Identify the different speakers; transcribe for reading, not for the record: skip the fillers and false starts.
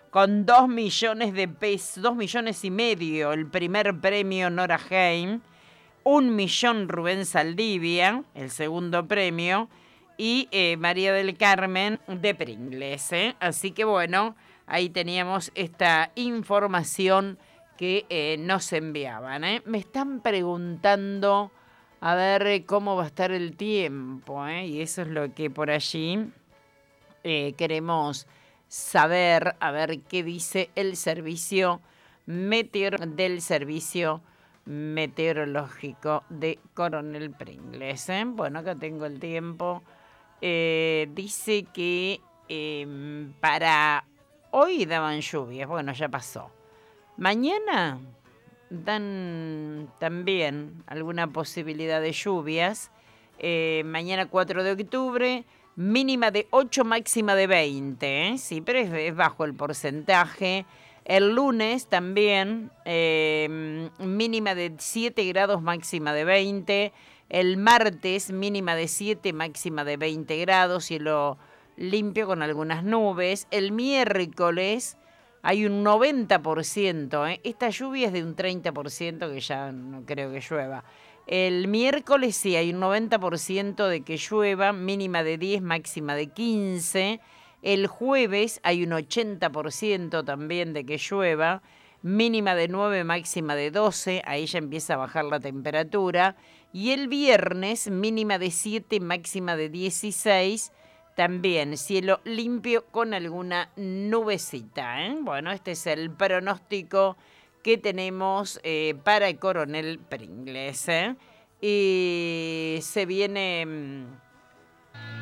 Speaker 1: con 2 millones de pesos, 2 millones y medio, el primer premio Nora Heim, 1 millón Rubén Saldivia, el segundo premio, y María del Carmen de Pringles. Así que bueno, ahí teníamos esta información que nos enviaban. Me están preguntando a ver cómo va a estar el tiempo, y eso es lo que por allí queremos saber, a ver qué dice el servicio del servicio meteorológico de Coronel Pringles. Bueno, acá tengo el tiempo. Dice que para hoy daban lluvias. Bueno, ya pasó. Mañana dan también alguna posibilidad de lluvias. Mañana 4 de octubre, mínima de 8, máxima de 20. Sí, pero es bajo el porcentaje. El lunes también, mínima de 7 grados, máxima de 20. El martes, mínima de 7, máxima de 20 grados, cielo limpio con algunas nubes. El miércoles hay un 90%. Esta lluvia es de un 30%, que ya no creo que llueva. El miércoles sí hay un 90% de que llueva, mínima de 10, máxima de 15. El jueves hay un 80% también de que llueva, mínima de 9, máxima de 12. Ahí ya empieza a bajar la temperatura. Y el viernes, mínima de 7, máxima de 16. También cielo limpio con alguna nubecita. Bueno, este es el pronóstico que tenemos para el Coronel Pringles. Y se viene